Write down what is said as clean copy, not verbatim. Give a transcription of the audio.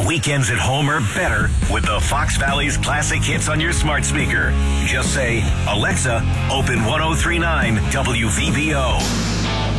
Weekends at home are better with the Fox Valley's classic hits on your smart speaker. Just say, Alexa, open 1039 WVBO.